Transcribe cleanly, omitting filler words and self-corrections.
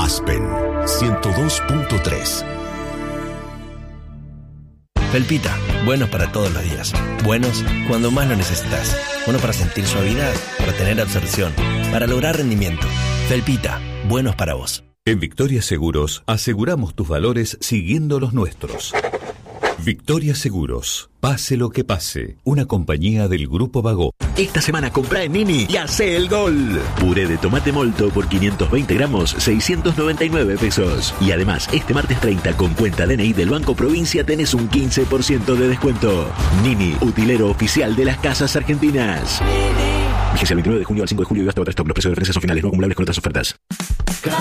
Aspen 102.3. Felpita, buenos para todos los días. Buenos cuando más lo necesitas. Buenos para sentir suavidad, para tener absorción, para lograr rendimiento. Felpita, buenos para vos. En Victoria Seguros aseguramos tus valores siguiendo los nuestros. Victoria Seguros, pase lo que pase, una compañía del Grupo Vago. Esta semana comprá en Nini y hacé el gol. Puré de tomate molto por 520 gramos, 699 pesos. Y además, este martes 30 con cuenta DNI del Banco Provincia tenés un 15% de descuento. Nini, utilero oficial de las casas argentinas. Vigencia el 29 de junio al 5 de julio y hasta otra stock. Los precios de referencia son finales, no acumulables con otras ofertas.